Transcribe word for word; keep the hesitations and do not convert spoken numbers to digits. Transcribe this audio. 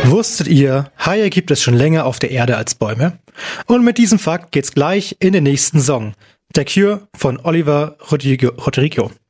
Wusstet ihr, Haie gibt es schon länger auf der Erde als Bäume? Und mit diesem Fakt geht's gleich in den nächsten Song. Der Cure von Oliver Rodrigo. Rodrigo.